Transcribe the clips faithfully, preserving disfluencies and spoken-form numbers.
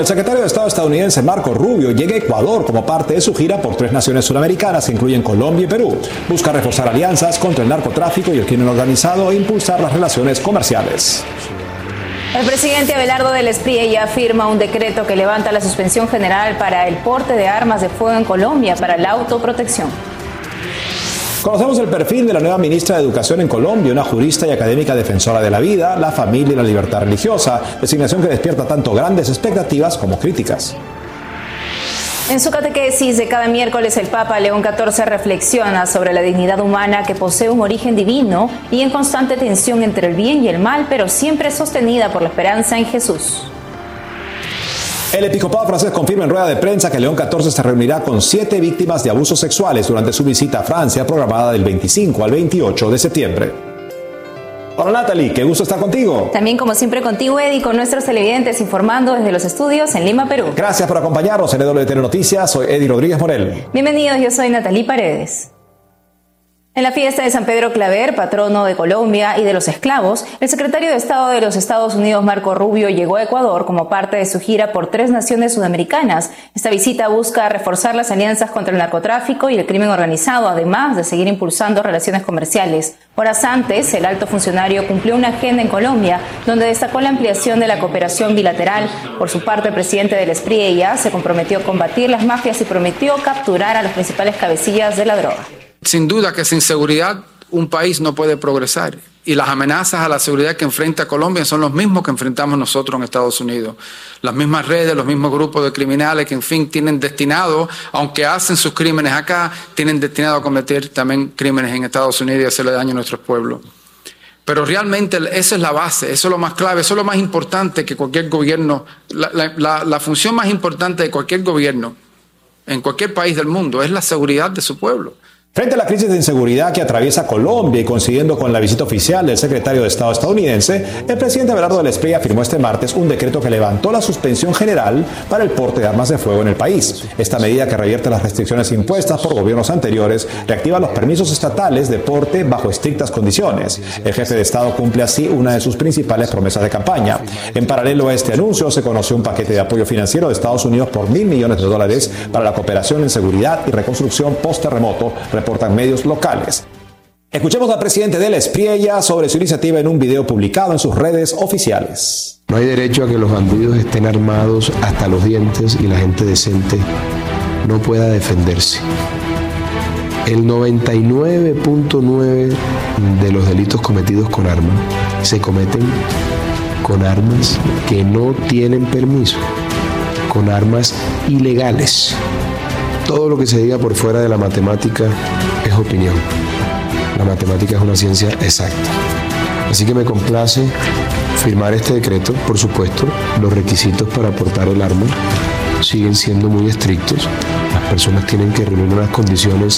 el secretario de Estado estadounidense Marco Rubio llega a Ecuador como parte de su gira por tres naciones sudamericanas que incluyen Colombia y Perú. Busca reforzar alianzas contra el narcotráfico y el crimen organizado e impulsar las relaciones comerciales. El presidente Abelardo del Espriella firma un decreto que levanta la suspensión general para el porte de armas de fuego en Colombia para la autoprotección. Conocemos el perfil de la nueva ministra de Educación en Colombia, una jurista y académica defensora de la vida, la familia y la libertad religiosa, designación que despierta tanto grandes expectativas como críticas. En su catequesis de cada miércoles, el Papa León catorce reflexiona sobre la dignidad humana que posee un origen divino y en constante tensión entre el bien y el mal, pero siempre sostenida por la esperanza en Jesús. El episcopado francés confirma en rueda de prensa que León catorce se reunirá con siete víctimas de abusos sexuales durante su visita a Francia, programada del veinticinco al veintiocho de septiembre. Hola Natalie, qué gusto estar contigo. También como siempre contigo, Eddie, con nuestros televidentes informando desde los estudios en Lima, Perú. Gracias por acompañarnos en E W T N Noticias, soy Eddie Rodríguez Morel. Bienvenidos, yo soy Natalie Paredes. En la fiesta de San Pedro Claver, patrono de Colombia y de los esclavos, el secretario de Estado de los Estados Unidos, Marco Rubio, llegó a Ecuador como parte de su gira por tres naciones sudamericanas. Esta visita busca reforzar las alianzas contra el narcotráfico y el crimen organizado, además de seguir impulsando relaciones comerciales. Horas antes, el alto funcionario cumplió una agenda en Colombia, donde destacó la ampliación de la cooperación bilateral. Por su parte, el presidente del Espriella se comprometió a combatir las mafias y prometió capturar a las principales cabecillas de la droga. Sin duda que sin seguridad un país no puede progresar y las amenazas a la seguridad que enfrenta Colombia son los mismos que enfrentamos nosotros en Estados Unidos. Las mismas redes, los mismos grupos de criminales que en fin tienen destinado, aunque hacen sus crímenes acá, tienen destinado a cometer también crímenes en Estados Unidos y hacerle daño a nuestros pueblos. Pero realmente esa es la base, eso es lo más clave, eso es lo más importante que cualquier gobierno, la, la, la, la función más importante de cualquier gobierno en cualquier país del mundo es la seguridad de su pueblo. Frente a la crisis de inseguridad que atraviesa Colombia y coincidiendo con la visita oficial del secretario de Estado estadounidense, el presidente Abelardo del Espriella firmó este martes un decreto que levantó la suspensión general para el porte de armas de fuego en el país. Esta medida, que revierte las restricciones impuestas por gobiernos anteriores, reactiva los permisos estatales de porte bajo estrictas condiciones. El jefe de Estado cumple así una de sus principales promesas de campaña. En paralelo a este anuncio, se conoció un paquete de apoyo financiero de Estados Unidos por mil millones de dólares para la cooperación en seguridad y reconstrucción post-terremoto, reportan medios locales. Escuchemos al presidente del Espriella sobre su iniciativa en un video publicado en sus redes oficiales. No hay derecho a que los bandidos estén armados hasta los dientes y la gente decente no pueda defenderse. El noventa y nueve punto nueve de los delitos cometidos con armas se cometen con armas que no tienen permiso, con armas ilegales. Todo lo que se diga por fuera de la matemática es opinión. La matemática es una ciencia exacta. Así que me complace firmar este decreto. Por supuesto, los requisitos para portar el arma siguen siendo muy estrictos. Las personas tienen que reunir unas condiciones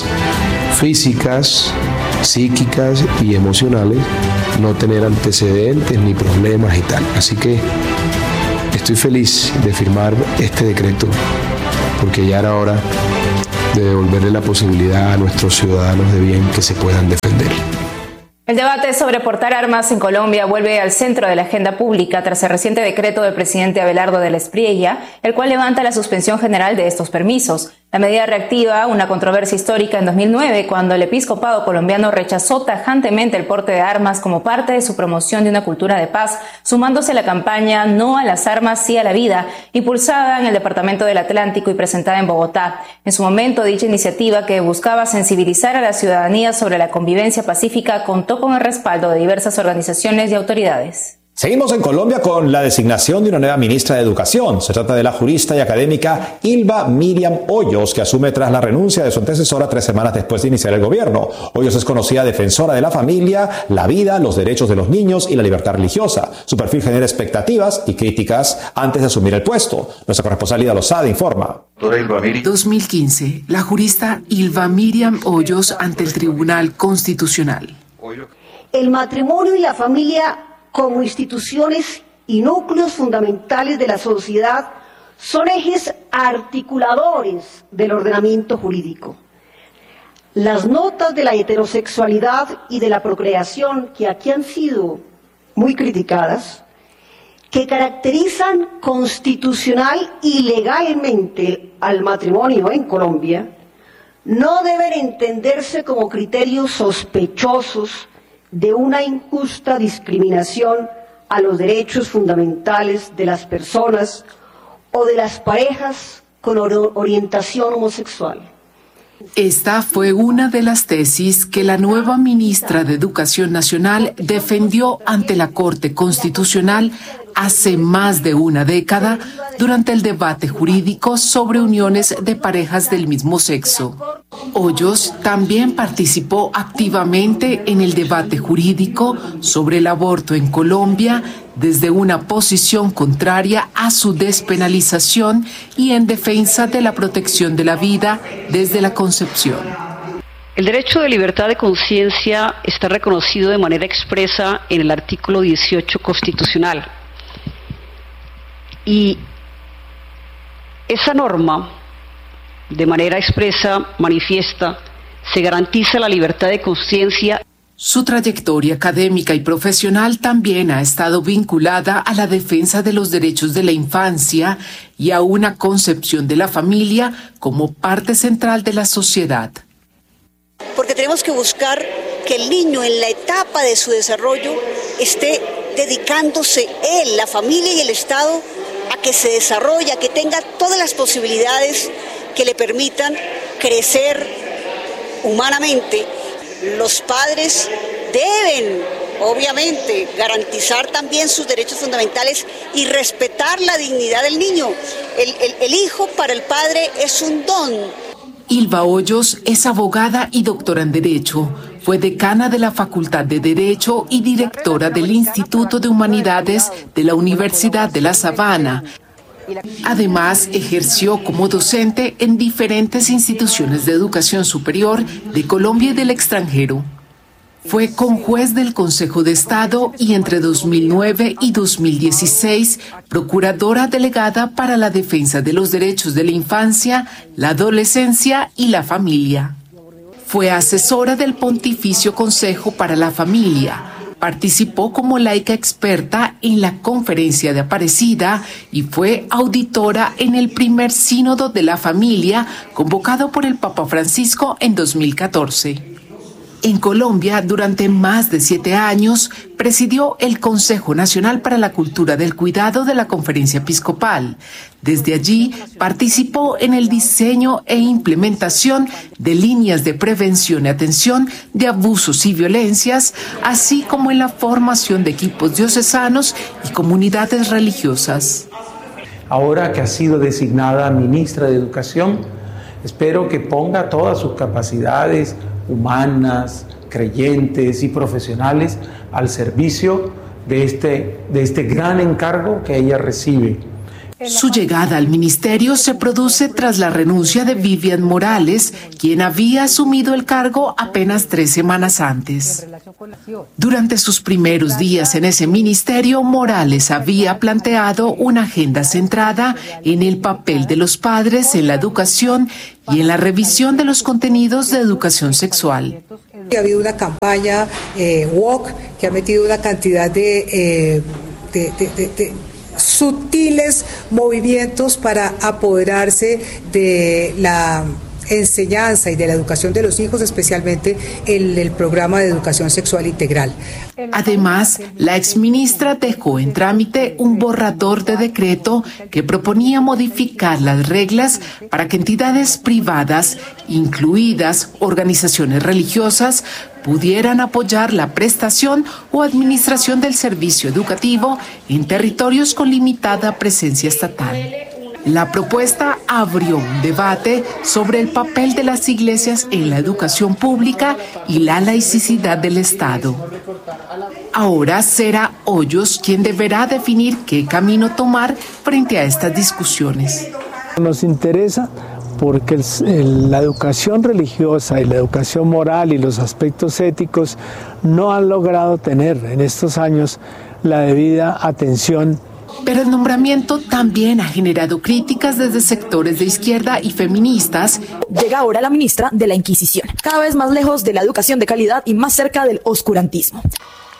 físicas, psíquicas y emocionales, no tener antecedentes ni problemas y tal. Así que estoy feliz de firmar este decreto, porque ya era hora de devolverle la posibilidad a nuestros ciudadanos de bien que se puedan defender. El debate sobre portar armas en Colombia vuelve al centro de la agenda pública tras el reciente decreto del presidente Abelardo del Espriella, el cual levanta la suspensión general de estos permisos. La medida reactiva una controversia histórica en dos mil nueve, cuando el episcopado colombiano rechazó tajantemente el porte de armas como parte de su promoción de una cultura de paz, sumándose a la campaña No a las armas, sí a la vida, impulsada en el Departamento del Atlántico y presentada en Bogotá. En su momento, dicha iniciativa, que buscaba sensibilizar a la ciudadanía sobre la convivencia pacífica, contó con el respaldo de diversas organizaciones y autoridades. Seguimos en Colombia con la designación de una nueva ministra de Educación. Se trata de la jurista y académica Ylva Miriam Hoyos, que asume tras la renuncia de su antecesora tres semanas después de iniciar el gobierno. Hoyos es conocida defensora de la familia, la vida, los derechos de los niños y la libertad religiosa. Su perfil genera expectativas y críticas antes de asumir el puesto. Nuestra corresponsal Lida Lozada informa. dos mil quince, la jurista Ylva Miriam Hoyos ante el Tribunal Constitucional. El matrimonio y la familia como instituciones y núcleos fundamentales de la sociedad son ejes articuladores del ordenamiento jurídico. Las notas de la heterosexualidad y de la procreación, que aquí han sido muy criticadas, que caracterizan constitucional y legalmente al matrimonio en Colombia no deben entenderse como criterios sospechosos de una injusta discriminación a los derechos fundamentales de las personas o de las parejas con orientación homosexual. Esta fue una de las tesis que la nueva ministra de Educación Nacional defendió ante la Corte Constitucional hace más de una década durante el debate jurídico sobre uniones de parejas del mismo sexo. Hoyos también participó activamente en el debate jurídico sobre el aborto en Colombia desde una posición contraria a su despenalización y en defensa de la protección de la vida desde la concepción. El derecho de libertad de conciencia está reconocido de manera expresa en el artículo dieciocho constitucional. Y esa norma, de manera expresa, manifiesta, se garantiza la libertad de conciencia. Su trayectoria académica y profesional también ha estado vinculada a la defensa de los derechos de la infancia y a una concepción de la familia como parte central de la sociedad. Porque tenemos que buscar que el niño en la etapa de su desarrollo esté dedicándose él, la familia y el Estado a que se desarrolle, a que tenga todas las posibilidades que le permitan crecer humanamente. Los padres deben, obviamente, garantizar también sus derechos fundamentales y respetar la dignidad del niño. El, el, el hijo para el padre es un don. Ylva Hoyos es abogada y doctora en Derecho. Fue decana de la Facultad de Derecho y directora del Instituto de Humanidades de la Universidad de La Sabana. Además, ejerció como docente en diferentes instituciones de educación superior de Colombia y del extranjero. Fue conjuez del Consejo de Estado y entre dos mil nueve y dos mil dieciséis, procuradora delegada para la defensa de los derechos de la infancia, la adolescencia y la familia. Fue asesora del Pontificio Consejo para la Familia. Participó como laica experta en la Conferencia de Aparecida y fue auditora en el primer Sínodo de la Familia convocado por el Papa Francisco en dos mil catorce. En Colombia, durante más de siete años, presidió el Consejo Nacional para la Cultura del Cuidado de la Conferencia Episcopal. Desde allí, participó en el diseño e implementación de líneas de prevención y atención de abusos y violencias, así como en la formación de equipos diocesanos y comunidades religiosas. Ahora que ha sido designada ministra de Educación, espero que ponga todas sus capacidades humanas, creyentes y profesionales al servicio de este, de este gran encargo que ella recibe. Su llegada al ministerio se produce tras la renuncia de Vivian Morales, quien había asumido el cargo apenas tres semanas antes. Durante sus primeros días en ese ministerio, Morales había planteado una agenda centrada en el papel de los padres en la educación y en la revisión de los contenidos de educación sexual. Ha habido una campaña eh, Walk que ha metido una cantidad de, eh, de, de, de, de sutiles movimientos para apoderarse de la enseñanza y de la educación de los hijos, especialmente en el programa de educación sexual integral. Además, la exministra dejó en trámite un borrador de decreto que proponía modificar las reglas para que entidades privadas, incluidas organizaciones religiosas, pudieran apoyar la prestación o administración del servicio educativo en territorios con limitada presencia estatal. La propuesta abrió un debate sobre el papel de las iglesias en la educación pública y la laicidad del Estado. Ahora será Hoyos quien deberá definir qué camino tomar frente a estas discusiones. Nos interesa porque el, el, la educación religiosa y la educación moral y los aspectos éticos no han logrado tener en estos años la debida atención. Pero el nombramiento también ha generado críticas desde sectores de izquierda y feministas. Llega ahora la ministra de la Inquisición, cada vez más lejos de la educación de calidad y más cerca del oscurantismo.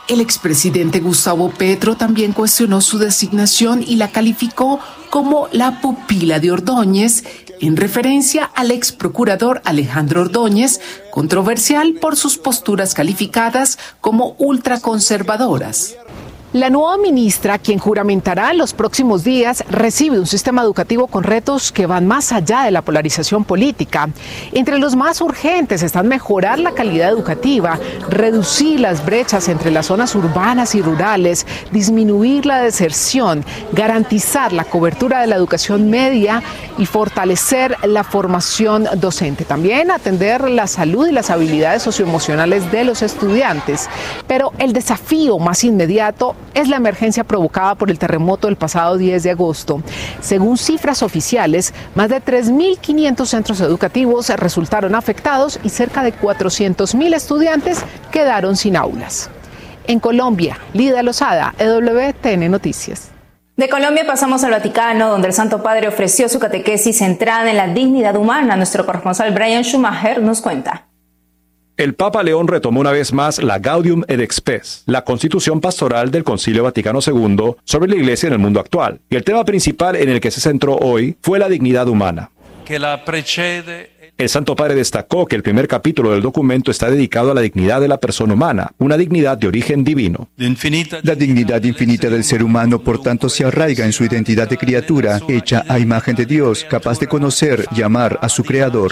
El expresidente Gustavo Petro también cuestionó su designación y la calificó como la pupila de Ordóñez, en referencia al ex procurador Alejandro Ordóñez, controversial por sus posturas calificadas como ultraconservadoras. La nueva ministra, quien juramentará en los próximos días, recibe un sistema educativo con retos que van más allá de la polarización política. Entre los más urgentes están mejorar la calidad educativa, reducir las brechas entre las zonas urbanas y rurales, disminuir la deserción, garantizar la cobertura de la educación media y fortalecer la formación docente. También atender la salud y las habilidades socioemocionales de los estudiantes. Pero el desafío más inmediato es la emergencia provocada por el terremoto del pasado diez de agosto. Según cifras oficiales, más de tres mil quinientos centros educativos resultaron afectados y cerca de cuatrocientos mil estudiantes quedaron sin aulas. En Colombia, Lida Lozada, E W T N Noticias. De Colombia pasamos al Vaticano, donde el Santo Padre ofreció su catequesis centrada en la dignidad humana. Nuestro corresponsal Brian Schumacher nos cuenta. El Papa León retomó una vez más la Gaudium et Spes, la constitución pastoral del Concilio Vaticano segundo sobre la Iglesia en el mundo actual. Y el tema principal en el que se centró hoy fue la dignidad humana. Que la precede... El Santo Padre destacó que el primer capítulo del documento está dedicado a la dignidad de la persona humana, una dignidad de origen divino. La dignidad infinita del ser humano, por tanto, se arraiga en su identidad de criatura, hecha a imagen de Dios, capaz de conocer y amar a su Creador.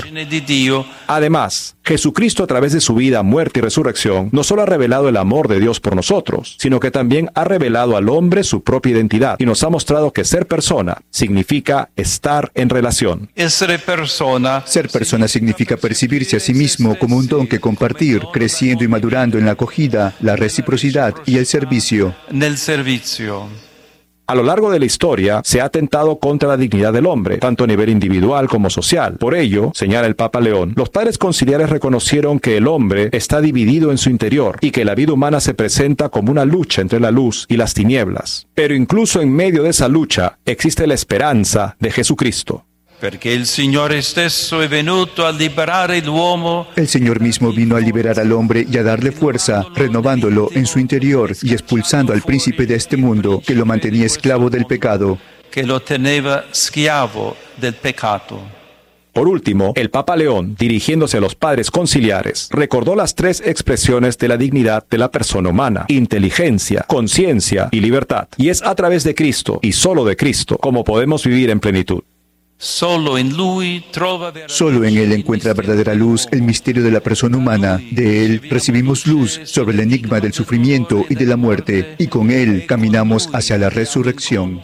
Además, Jesucristo, a través de su vida, muerte y resurrección, no solo ha revelado el amor de Dios por nosotros, sino que también ha revelado al hombre su propia identidad y nos ha mostrado que ser persona significa estar en relación. Ser persona. Ser persona significa percibirse a sí mismo como un don que compartir, creciendo y madurando en la acogida, la reciprocidad y el servicio. Nel servicio. A lo largo de la historia se ha atentado contra la dignidad del hombre, tanto a nivel individual como social. Por ello, señala el Papa León, los padres conciliares reconocieron que el hombre está dividido en su interior y que la vida humana se presenta como una lucha entre la luz y las tinieblas. Pero incluso en medio de esa lucha existe la esperanza de Jesucristo. Perché il Signore stesso è venuto a liberare l'uomo. El Señor mismo vino a liberar al hombre y a darle fuerza, renovándolo en su interior y expulsando al príncipe de este mundo que lo mantenía esclavo del pecado. Que lo teneva schiavo del peccato. Por último, el Papa León, dirigiéndose a los padres conciliares, recordó las tres expresiones de la dignidad de la persona humana: inteligencia, conciencia y libertad. Y es a través de Cristo, y solo de Cristo, como podemos vivir en plenitud. Solo en lui trova Solo en Él encuentra verdadera luz el misterio de la persona humana. De Él recibimos luz sobre el enigma del sufrimiento y de la muerte, y con Él caminamos hacia la resurrección.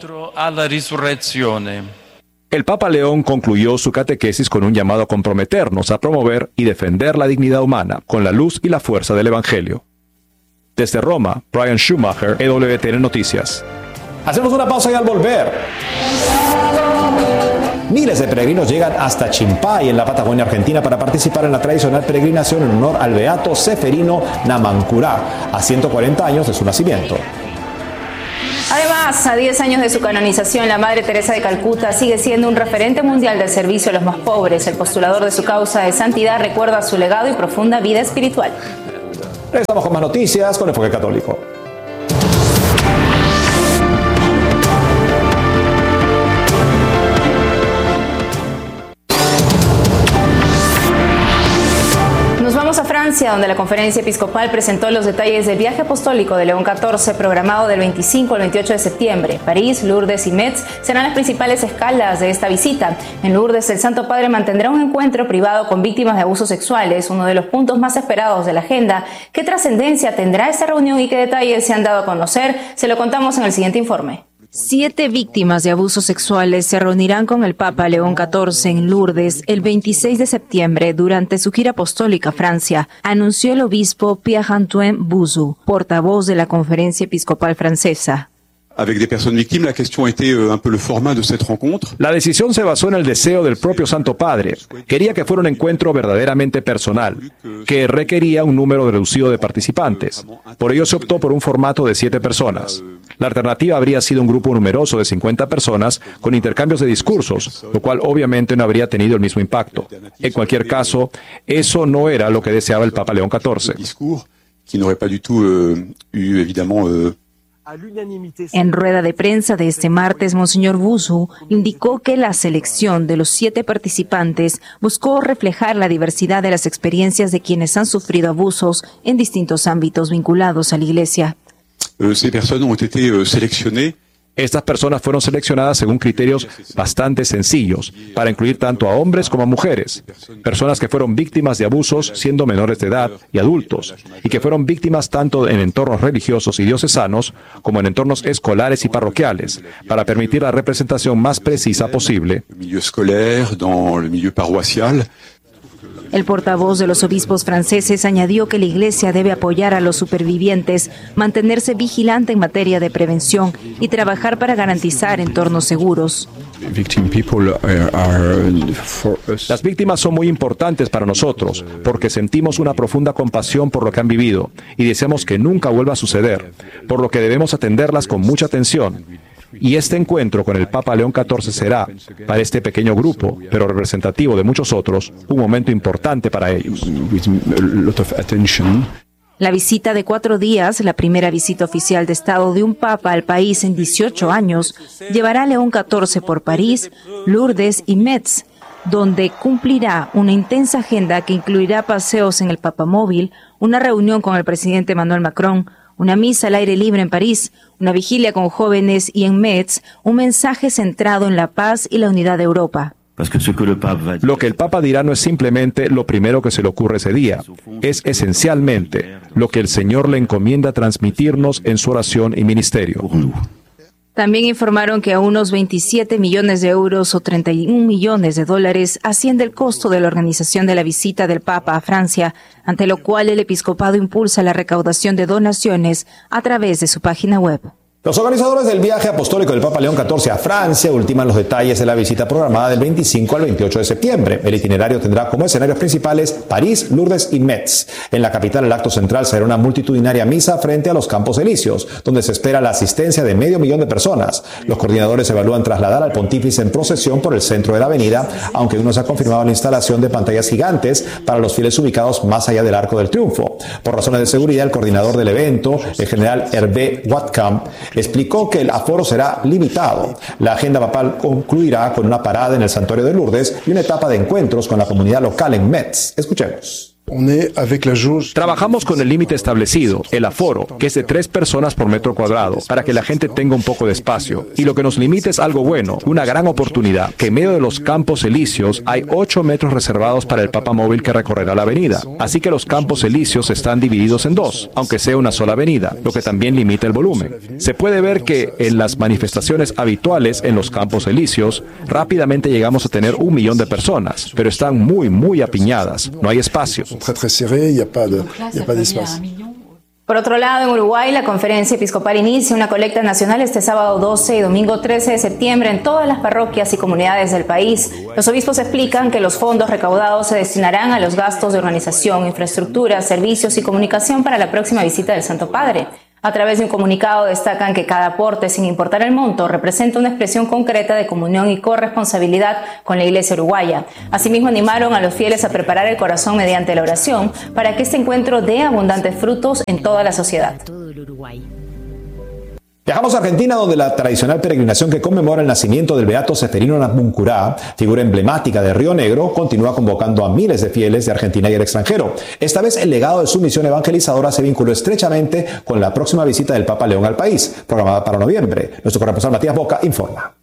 El Papa León concluyó su catequesis con un llamado a comprometernos a promover y defender la dignidad humana con la luz y la fuerza del Evangelio. Desde Roma, Brian Schumacher, E W T N Noticias. Hacemos una pausa y al volver. Miles de peregrinos llegan hasta Chimpay, en la Patagonia Argentina, para participar en la tradicional peregrinación en honor al beato Seferino Namancurá, a ciento cuarenta años de su nacimiento. Además, a diez años de su canonización, la Madre Teresa de Calcuta sigue siendo un referente mundial del servicio a los más pobres. El postulador de su causa de santidad recuerda su legado y profunda vida espiritual. Estamos con más noticias con Enfoque Católico. A Francia, donde la Conferencia Episcopal presentó los detalles del viaje apostólico de León catorce, programado del veinticinco al veintiocho de septiembre. París, Lourdes y Metz serán las principales escalas de esta visita. En Lourdes, el Santo Padre mantendrá un encuentro privado con víctimas de abusos sexuales, uno de los puntos más esperados de la agenda. ¿Qué trascendencia tendrá esta reunión y qué detalles se han dado a conocer? Se lo contamos en el siguiente informe. Siete víctimas de abusos sexuales se reunirán con el Papa León catorce en Lourdes el veintiséis de septiembre durante su gira apostólica a Francia, anunció el obispo Pierre-Antoine Bouzou, portavoz de la Conferencia Episcopal Francesa. Avec des personnes victimes, la question était un peu le format de cette rencontre. La decisión se basó en el deseo del propio Santo Padre. Quería que fuera un encuentro verdaderamente personal, que requería un número reducido de participantes. Por ello se optó por un formato de siete personas. La alternativa habría sido un grupo numeroso de cincuenta personas con intercambios de discursos, lo cual obviamente no habría tenido el mismo impacto. En cualquier caso, eso no era lo que deseaba el Papa León catorce. qui n'aurait pas du tout euh, eu évidemment euh, En rueda de prensa de este martes, Monseñor Busu indicó que la selección de los siete participantes buscó reflejar la diversidad de las experiencias de quienes han sufrido abusos en distintos ámbitos vinculados a la Iglesia. euh, ces personnes ont été euh, sélectionnées. Estas personas fueron seleccionadas según criterios bastante sencillos, para incluir tanto a hombres como a mujeres, personas que fueron víctimas de abusos siendo menores de edad y adultos, y que fueron víctimas tanto en entornos religiosos y diocesanos como en entornos escolares y parroquiales, para permitir la representación más precisa posible. Le milieu scolaire, dans le milieu paroissial. El portavoz de los obispos franceses añadió que la Iglesia debe apoyar a los supervivientes, mantenerse vigilante en materia de prevención y trabajar para garantizar entornos seguros. Las víctimas son muy importantes para nosotros porque sentimos una profunda compasión por lo que han vivido y deseamos que nunca vuelva a suceder, por lo que debemos atenderlas con mucha atención. Y este encuentro con el Papa León catorce será, para este pequeño grupo, pero representativo de muchos otros, un momento importante para ellos. La visita de cuatro días, la primera visita oficial de Estado de un Papa al país en dieciocho años, llevará a León catorce por París, Lourdes y Metz, donde cumplirá una intensa agenda que incluirá paseos en el Papamóvil, una reunión con el presidente Emmanuel Macron, una misa al aire libre en París, una vigilia con jóvenes y en Metz, un mensaje centrado en la paz y la unidad de Europa. Lo que el Papa dirá no es simplemente lo primero que se le ocurre ese día, es esencialmente lo que el Señor le encomienda transmitirnos en su oración y ministerio. También informaron que a unos veintisiete millones de euros o treinta y un millones de dólares asciende el costo de la organización de la visita del Papa a Francia, ante lo cual el episcopado impulsa la recaudación de donaciones a través de su página web. Los organizadores del viaje apostólico del Papa León catorce a Francia ultiman los detalles de la visita programada del veinticinco al veintiocho de septiembre. El itinerario tendrá como escenarios principales París, Lourdes y Metz. En la capital, el acto central será una multitudinaria misa frente a los Campos Elíseos, donde se espera la asistencia de medio millón de personas. Los coordinadores evalúan trasladar al pontífice en procesión por el centro de la avenida, aunque aún no se ha confirmado la instalación de pantallas gigantes para los fieles ubicados más allá del Arco del Triunfo. Por razones de seguridad, el coordinador del evento, el general Hervé Watkamp, explicó que el aforo será limitado. La agenda papal concluirá con una parada en el Santuario de Lourdes y una etapa de encuentros con la comunidad local en Metz. Escuchemos. Trabajamos con el límite establecido, el aforo, que es de tres personas por metro cuadrado, para que la gente tenga un poco de espacio. Y lo que nos limita es algo bueno, una gran oportunidad, que en medio de los Campos Elíseos hay ocho metros reservados para el Papamóvil que recorrerá la avenida. Así que los Campos Elíseos están divididos en dos, aunque sea una sola avenida, lo que también limita el volumen. Se puede ver que en las manifestaciones habituales en los Campos Elíseos, rápidamente llegamos a tener un millón de personas, pero están muy, muy apiñadas, no hay espacio. Très très serré, il n'y a pas de, il y a pas d'espace. Por otro lado, en Uruguay, la Conferencia Episcopal inicia una colecta nacional este sábado doce y domingo trece de septiembre en todas las parroquias y comunidades del país. Los obispos explican que los fondos recaudados se destinarán a los gastos de organización, infraestructura, servicios y comunicación para la próxima visita del Santo Padre. A través de un comunicado destacan que cada aporte, sin importar el monto, representa una expresión concreta de comunión y corresponsabilidad con la Iglesia uruguaya. Asimismo, animaron a los fieles a preparar el corazón mediante la oración para que este encuentro dé abundantes frutos en toda la sociedad. Viajamos a Argentina, donde la tradicional peregrinación que conmemora el nacimiento del beato Seferino Namuncurá, figura emblemática de Río Negro, continúa convocando a miles de fieles de Argentina y el extranjero. Esta vez el legado de su misión evangelizadora se vinculó estrechamente con la próxima visita del Papa León al país, programada para noviembre. Nuestro corresponsal Matías Boca informa.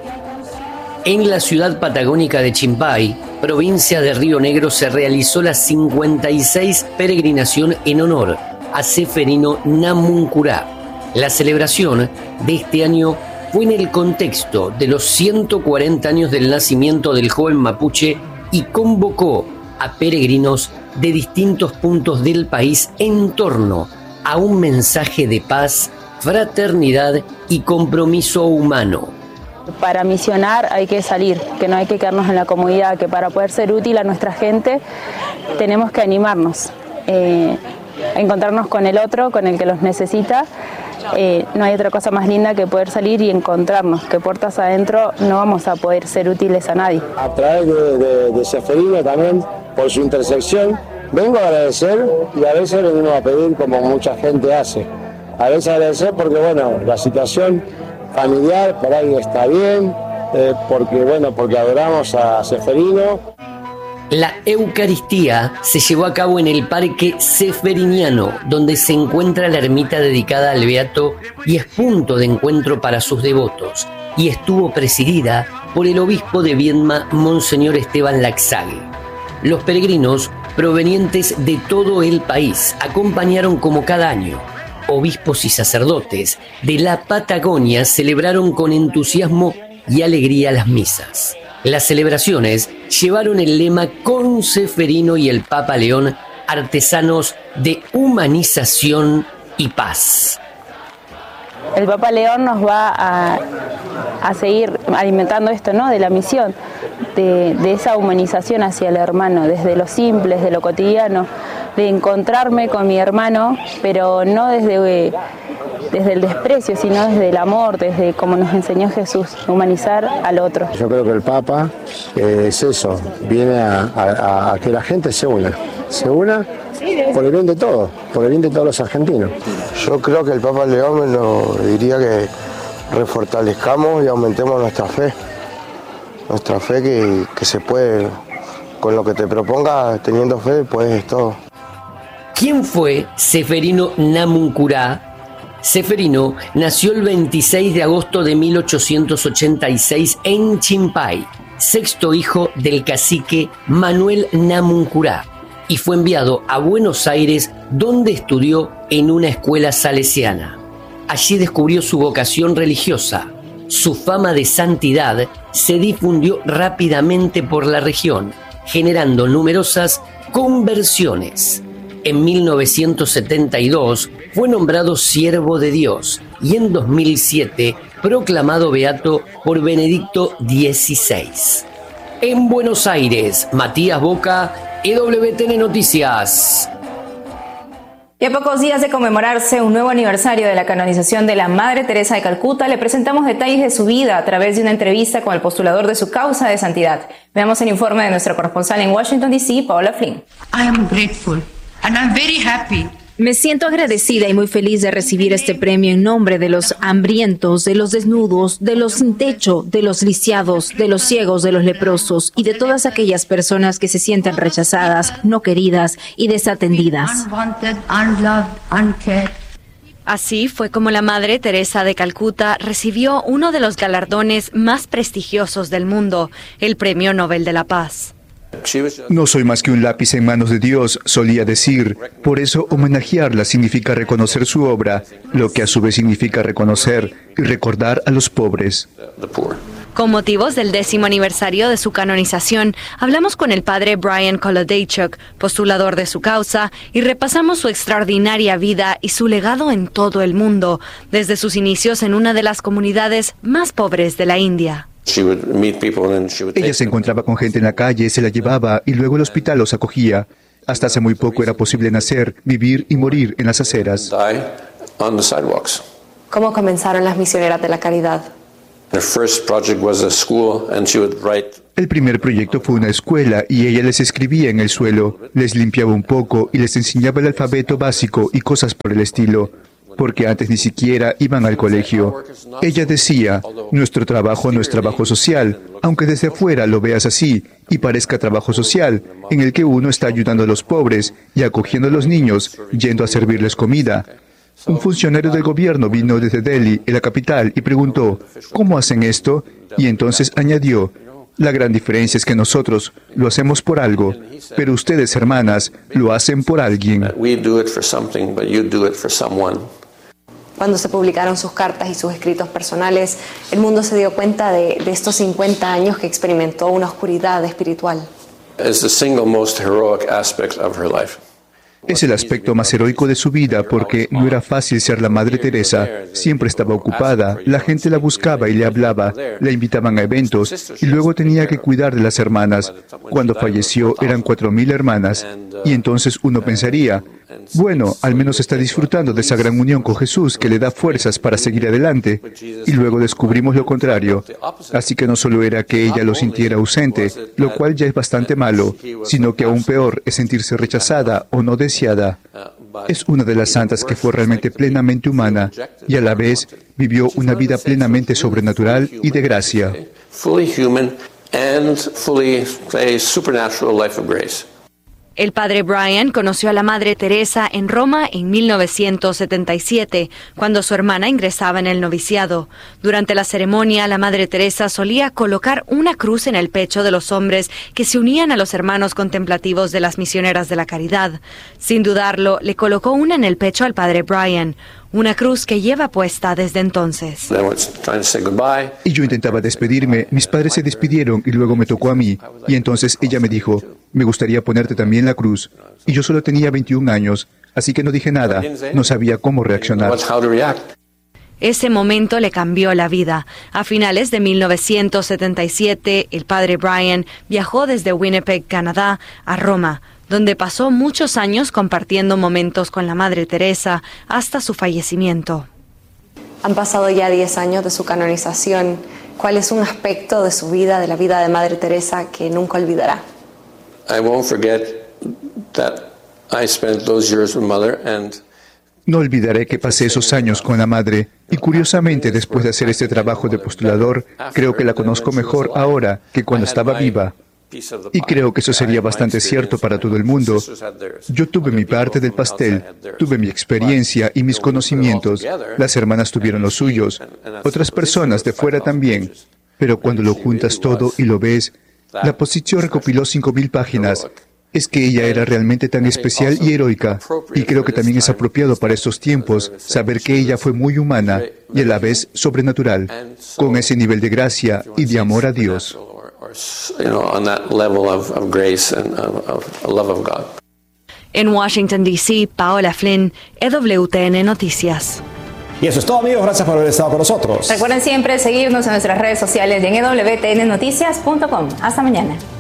En la ciudad patagónica de Chimpay, provincia de Río Negro, se realizó la cincuenta y seis peregrinación en honor a Seferino Namuncurá. La celebración de este año fue en el contexto de los ciento cuarenta años del nacimiento del joven mapuche y convocó a peregrinos de distintos puntos del país en torno a un mensaje de paz, fraternidad y compromiso humano. Para misionar hay que salir, que no hay que quedarnos en la comodidad, que para poder ser útil a nuestra gente tenemos que animarnos, eh, a encontrarnos con el otro, con el que los necesita. Eh, no hay otra cosa más linda que poder salir y encontrarnos, que puertas adentro no vamos a poder ser útiles a nadie. A través de, de, de Seferino también, por su intersección, Vengo a agradecer y a veces venimos a pedir como mucha gente hace. A veces agradecer porque, bueno, la situación familiar por ahí está bien, eh, porque, bueno, porque adoramos a Seferino. La Eucaristía se llevó a cabo en el Parque Seferiniano, donde se encuentra la ermita dedicada al Beato y es punto de encuentro para sus devotos, y estuvo presidida por el obispo de Viedma, Monseñor Esteban Laxague. Los peregrinos provenientes de todo el país acompañaron como cada año. Obispos y sacerdotes de la Patagonia celebraron con entusiasmo y alegría las misas. Las celebraciones llevaron el lema Con Seferino y el Papa León, artesanos de humanización y paz. El Papa León nos va a, a seguir alimentando esto, ¿no? De la misión, de, de esa humanización hacia el hermano, desde lo simple, desde lo cotidiano, de encontrarme con mi hermano, pero no desde, desde el desprecio, sino desde el amor, desde como nos enseñó Jesús, humanizar al otro. Yo creo que el Papa eh, es eso, viene a, a, a que la gente se una, se una por el bien de todos, por el bien de todos los argentinos. Yo creo que el Papa León me lo diría que refortalezcamos y aumentemos nuestra fe, nuestra fe que, que se puede, con lo que te propongas, teniendo fe, puedes todo. ¿Quién fue Seferino Namuncurá? Seferino nació el veintiséis de agosto de mil ochocientos ochenta y seis en Chimpay, sexto hijo del cacique Manuel Namuncurá, y fue enviado a Buenos Aires, donde estudió en una escuela salesiana. Allí descubrió su vocación religiosa. Su fama de santidad se difundió rápidamente por la región, generando numerosas conversiones. En mil novecientos setenta y dos fue nombrado siervo de Dios y en dos mil siete proclamado beato por Benedicto dieciséis. En Buenos Aires, Matías Boca, E W T N Noticias. Y a pocos días de conmemorarse un nuevo aniversario de la canonización de la Madre Teresa de Calcuta, le presentamos detalles de su vida a través de una entrevista con el postulador de su causa de santidad. Veamos el informe de nuestra corresponsal en Washington, D C, Paola Flynn. I am grateful and I'm very happy. Me siento agradecida y muy feliz de recibir este premio en nombre de los hambrientos, de los desnudos, de los sin techo, de los lisiados, de los ciegos, de los leprosos y de todas aquellas personas que se sienten rechazadas, no queridas y desatendidas. Unwanted, unloved, uncared. Así fue como la Madre Teresa de Calcuta recibió uno de los galardones más prestigiosos del mundo, el Premio Nobel de la Paz. No soy más que un lápiz en manos de Dios, solía decir. Por eso homenajearla significa reconocer su obra, lo que a su vez significa reconocer y recordar a los pobres. Con motivos del décimo aniversario de su canonización, hablamos con el padre Brian Kolodejchuk, postulador de su causa, y repasamos su extraordinaria vida y su legado en todo el mundo, desde sus inicios en una de las comunidades más pobres de la India. Ella se encontraba con gente en la calle, se la llevaba y luego el hospital los acogía. Hasta hace muy poco era posible nacer, vivir y morir en las aceras. ¿Cómo comenzaron las misioneras de la caridad? El primer proyecto fue una escuela y ella les escribía en el suelo, les limpiaba un poco y les enseñaba el alfabeto básico y cosas por el estilo, porque antes ni siquiera iban al colegio. Ella decía, nuestro trabajo no es trabajo social, aunque desde afuera lo veas así y parezca trabajo social, en el que uno está ayudando a los pobres y acogiendo a los niños, yendo a servirles comida. Un funcionario del gobierno vino desde Delhi, en la capital, y preguntó, ¿cómo hacen esto? Y entonces añadió, la gran diferencia es que nosotros lo hacemos por algo, pero ustedes, hermanas, lo hacen por alguien. Cuando se publicaron sus cartas y sus escritos personales, el mundo se dio cuenta de, de estos cincuenta años que experimentó una oscuridad espiritual. Es el aspecto más heroico de su vida porque no era fácil ser la Madre Teresa. Siempre estaba ocupada, la gente la buscaba y le hablaba, la invitaban a eventos y luego tenía que cuidar de las hermanas. Cuando falleció eran cuatro mil hermanas y entonces uno pensaría, bueno, al menos está disfrutando de esa gran unión con Jesús que le da fuerzas para seguir adelante. Y luego descubrimos lo contrario. Así que no solo era que ella lo sintiera ausente, lo cual ya es bastante malo, sino que aún peor es sentirse rechazada o no deseada. Es una de las santas que fue realmente plenamente humana y a la vez vivió una vida plenamente sobrenatural y de gracia. El padre Brian conoció a la Madre Teresa en Roma en mil novecientos setenta y siete, cuando su hermana ingresaba en el noviciado. Durante la ceremonia, la Madre Teresa solía colocar una cruz en el pecho de los hombres que se unían a los hermanos contemplativos de las misioneras de la caridad. Sin dudarlo, le colocó una en el pecho al padre Brian, una cruz que lleva puesta desde entonces. Y yo intentaba despedirme, mis padres se despidieron y luego me tocó a mí. Y entonces ella me dijo, me gustaría ponerte también la cruz. Y yo solo tenía veintiún años, así que no dije nada, no sabía cómo reaccionar. Ese momento le cambió la vida. A finales de mil novecientos setenta y siete, el padre Brian viajó desde Winnipeg, Canadá, a Roma, donde pasó muchos años compartiendo momentos con la Madre Teresa hasta su fallecimiento. Han pasado ya diez años de su canonización. ¿Cuál es un aspecto de su vida, de la vida de Madre Teresa, que nunca olvidará? No olvidaré que pasé esos años con la Madre y curiosamente después de hacer este trabajo de postulador, creo que la conozco mejor ahora que cuando estaba viva. Y creo que eso sería bastante cierto para todo el mundo. Yo tuve mi parte del pastel, tuve mi experiencia y mis conocimientos. Las hermanas tuvieron los suyos, otras personas de fuera también. Pero cuando lo juntas todo y lo ves, la posición recopiló cinco mil páginas. Es que ella era realmente tan especial y heroica. Y creo que también es apropiado para estos tiempos saber que ella fue muy humana y a la vez sobrenatural, con ese nivel de gracia y de amor a Dios. En Washington, D C, Paola Flynn, E W T N Noticias. Y eso es todo, amigos. Gracias por haber estado con nosotros. Recuerden siempre seguirnos en nuestras redes sociales y en E W T N noticias punto com. Hasta mañana.